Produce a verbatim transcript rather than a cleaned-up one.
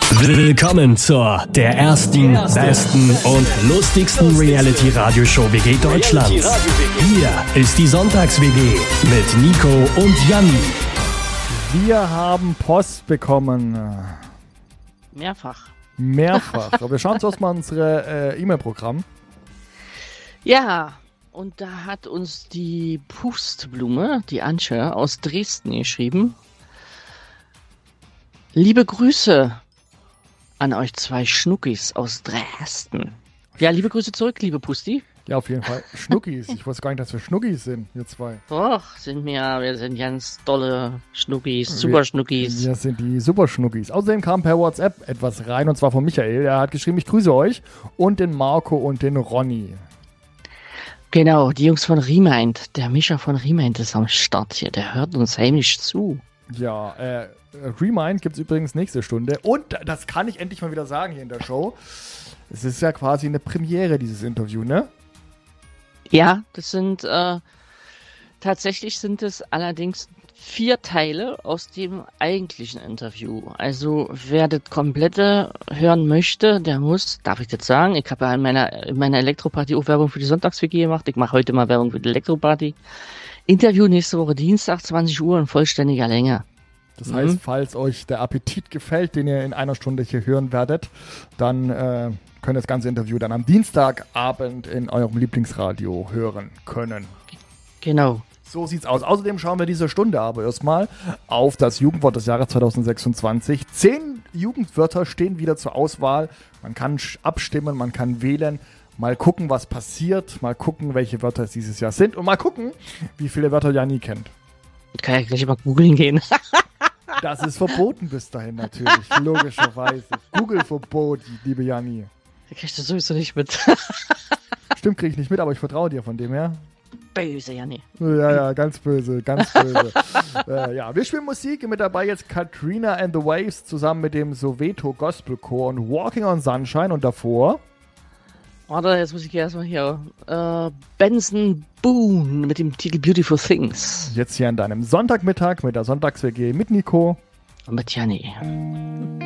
Willkommen zur der ersten, besten und lustigsten Reality-Radioshow W G Deutschlands. Hier ist die Sonntags-W G mit Nico und Janni. Wir haben Post bekommen. Mehrfach. Mehrfach. Aber wir schauen uns erstmal unsere äh, E-Mail-Programm. Ja, und da hat uns die Pustblume, die Antje aus Dresden, geschrieben. Liebe Grüße an euch zwei Schnuckis aus Dresden. Ja, liebe Grüße zurück, liebe Pusti. Ja, auf jeden Fall. Schnuckis. Ich wusste gar nicht, dass wir Schnuckis sind, wir zwei. Doch, sind wir. Wir sind ganz tolle Schnuckis, super Schnuckis. Wir sind die super Schnuckis. Außerdem kam per WhatsApp etwas rein, und zwar von Michael. Er hat geschrieben, ich grüße euch und den Marco und den Ronny. Genau, die Jungs von Remind. Der Mischa von Remind ist am Start hier. Der hört uns heimlich zu. Ja, äh, Remind gibt es übrigens nächste Stunde. Und das kann ich endlich mal wieder sagen hier in der Show. Es ist ja quasi eine Premiere, dieses Interview, ne? Ja, das sind, äh, tatsächlich sind es allerdings vier Teile aus dem eigentlichen Interview. Also wer das komplette hören möchte, der muss, darf ich das sagen, ich habe ja in meiner, in meiner Elektroparty auch Werbung für die Sonntags-W G gemacht. Ich mache heute mal Werbung für die Elektroparty. Interview nächste Woche Dienstag, zwanzig Uhr in vollständiger Länge. Das heißt, mhm. falls euch der Appetit gefällt, den ihr in einer Stunde hier hören werdet, dann äh, könnt ihr das ganze Interview dann am Dienstagabend in eurem Lieblingsradio hören können. Genau. So sieht's aus. Außerdem schauen wir diese Stunde aber erstmal auf das Jugendwort des Jahres zwanzig sechsundzwanzig. Zehn Jugendwörter stehen wieder zur Auswahl. Man kann abstimmen, man kann wählen. Mal gucken, was passiert. Mal gucken, welche Wörter es dieses Jahr sind. Und mal gucken, wie viele Wörter Janni kennt. Ich kann ja gleich mal googeln gehen. Das ist verboten bis dahin natürlich, logischerweise. Google-Verbot, liebe Janni. Da kriegst du sowieso nicht mit. Stimmt, krieg ich nicht mit, aber ich vertraue dir von dem her. Böse, Janni. Ja, ja, ganz böse, ganz böse. äh, ja, wir spielen Musik. Mit dabei jetzt Katrina and the Waves zusammen mit dem Soweto Gospel Chor und Walking on Sunshine. Und davor... Warte, jetzt muss ich erstmal hier. Äh, Benson Boone mit dem Titel Beautiful Things. Jetzt hier an deinem Sonntagmittag mit der Sonntags-W G mit Nico. Und mit Janni.